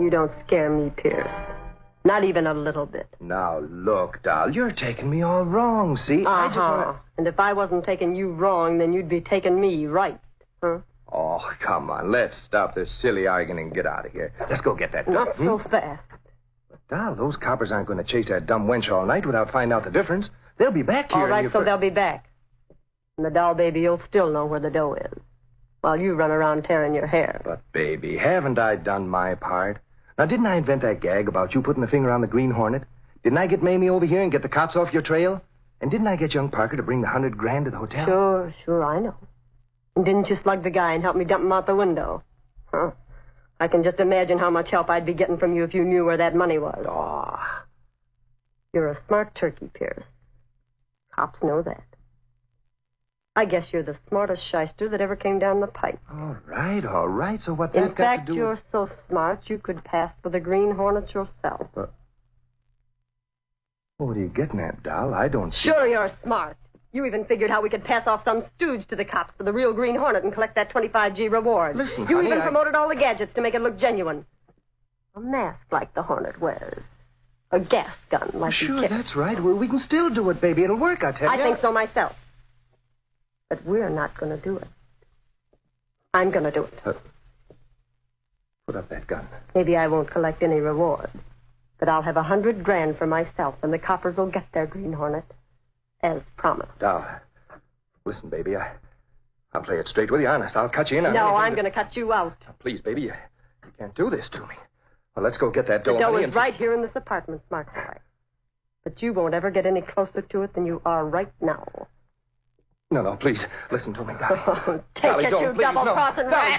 You don't scare me, Pierce. Not even a little bit. Now, look, doll, you're taking me all wrong, see? I just wanna... And if I wasn't taking you wrong, then you'd be taking me right, huh? Oh, come on. Let's stop this silly arguing and get out of here. Let's go get that doll. Not so fast. Doll, those coppers aren't going to chase that dumb wench all night without finding out the difference. They'll be back here. All right, so they'll be back. And the doll baby will still know where the dough is, while you run around tearing your hair. But, baby, haven't I done my part? Now, didn't I invent that gag about you putting the finger on the Green Hornet? Didn't I get Mamie over here and get the cops off your trail? And didn't I get young Parker to bring the $100,000 to the hotel? Sure, I know. And didn't you slug the guy and help me dump him out the window? Huh? I can just imagine how much help I'd be getting from you if you knew where that money was. Aw. You're a smart turkey, Pierce. Cops know that. I guess you're the smartest shyster that ever came down the pipe. All right. So what that got to do... In fact, you're so smart you could pass for the Green Hornet yourself. What are you getting at, doll? I don't see... Sure you're smart. You even figured how we could pass off some stooge to the cops for the real Green Hornet and collect that 25G reward. Listen, you honey, even promoted all the gadgets to make it look genuine. A mask like the Hornet wears. A gas gun like he Sure, carries. that's right. Well, we can still do it, baby. It'll work, I tell you. I think so myself. But we're not going to do it. I'm going to do it. Put up that gun. Maybe I won't collect any reward. But I'll have $100,000 for myself, and the coppers will get their Green Hornet. As promised. Doll, listen, baby, I'll play it straight with you, honest. I'll cut you in on No, anything I'm going to cut you out. Now, please, baby, you can't do this to me. Well, let's go get that dough. The dough honey, is right here in this apartment, smart boy. But you won't ever get any closer to it than you are right now. No, please, listen to me, Dolly. Oh, take Dolly, it, don't, you please, double-crossing rat.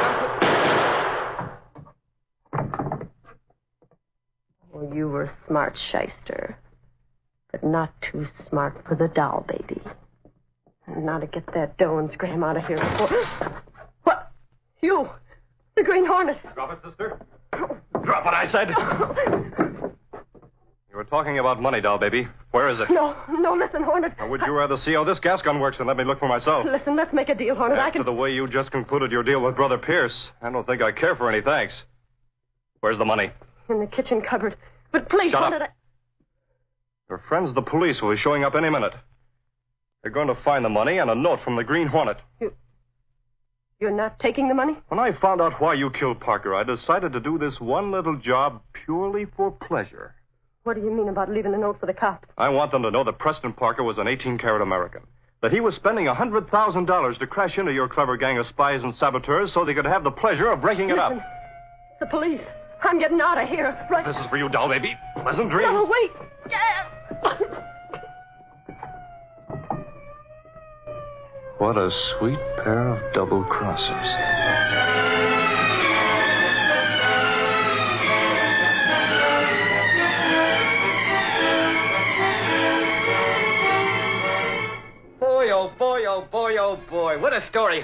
Don't. Well, you were smart, shyster. But not too smart for the doll baby. And now to get that dough and scram out of here before... What? You! The Green Hornet! Drop it, sister. Drop what I said. You were talking about money, doll baby. Where is it? No, listen, Hornet. Or would you rather see how this gas gun works than let me look for myself? Listen, let's make a deal, Hornet. After the way you just concluded your deal with Brother Pierce, I don't think I care for any thanks. Where's the money? In the kitchen cupboard. But please, Shut Hornet, up. Your friends, the police, will be showing up any minute. They're going to find the money and a note from the Green Hornet. You're not taking the money? When I found out why you killed Parker, I decided to do this one little job purely for pleasure. What do you mean about leaving a note for the cops? I want them to know that Preston Parker was an 18-carat American. That he was spending $100,000 to crash into your clever gang of spies and saboteurs so they could have the pleasure of breaking it up. The police. I'm getting out of here. Right. This is for you, doll baby. Pleasant dreams. No, wait. What a sweet pair of double crosses. Boy, oh boy, what a story.